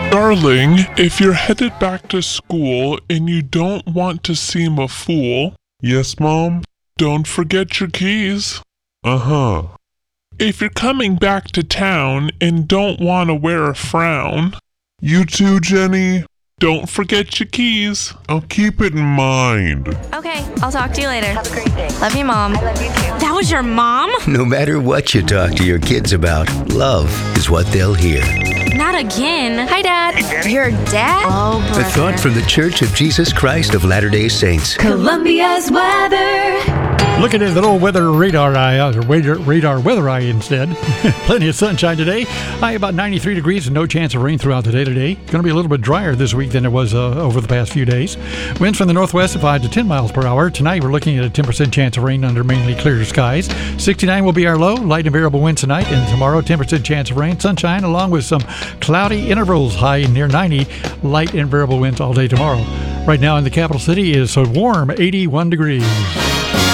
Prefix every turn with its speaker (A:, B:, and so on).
A: Darling, if you're headed back to school and you don't want to seem a fool... Yes, Mom? Don't forget your keys. Uh-huh. If you're coming back to town and don't want to wear a frown... You too, Jenny? Don't forget your keys. I'll keep it in mind.
B: Okay, I'll talk to you later.
C: Have a great day.
B: Love you, Mom.
C: I love you too.
B: That was your mom?
D: No matter what you talk to your kids about, love is what they'll hear.
B: Not again. Hi, Dad. Your dad? Oh,
D: A thought from the Church of Jesus Christ of Latter-day Saints.
E: Columbia's weather.
F: Looking at that old weather radar eye, or radar weather eye instead. Plenty of sunshine today. High about 93 degrees and no chance of rain throughout the day today. Going to be a little bit drier this week than it was over the past few days. Winds from the northwest at 5 to 10 miles per hour. Tonight we're looking at a 10% chance of rain under mainly clear skies. 69 will be our low. Light and variable winds tonight, and tomorrow 10% chance of rain. Sunshine along with some cloudy intervals. High near 90. Light and variable winds all day tomorrow. Right now in the capital city is a warm 81 degrees.